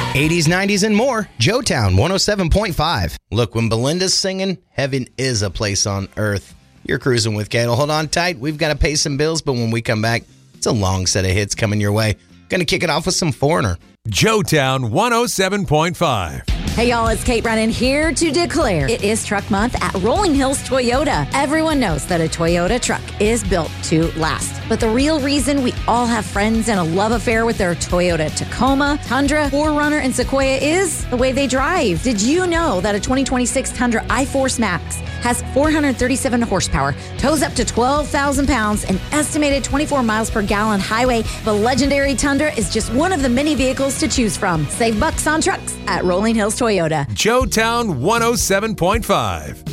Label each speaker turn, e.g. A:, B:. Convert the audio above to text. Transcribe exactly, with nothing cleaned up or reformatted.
A: eighties, nineties, and more. Joetown one oh seven point five. Look, when Belinda's singing, heaven is a place on earth. You're cruising with Kale. Hold on tight. We've got to pay some bills, but when we come back, it's a long set of hits coming your way. Gonna kick it off with some Foreigner.
B: Joetown one oh seven point five.
C: Hey y'all, it's Kate Brennan here to declare it is Truck Month at Rolling Hills Toyota. Everyone knows that a Toyota truck is built to last. But the real reason we all have friends and a love affair with their Toyota Tacoma, Tundra, four runner, and Sequoia is the way they drive. Did you know that a twenty twenty-six Tundra iForce Max has four hundred thirty-seven horsepower, tows up to twelve thousand pounds, and estimated twenty-four miles per gallon highway? The legendary Tundra is just one of the many vehicles to choose from. Save bucks on trucks at Rolling Hills Toyota.
B: Joetown one oh seven point five.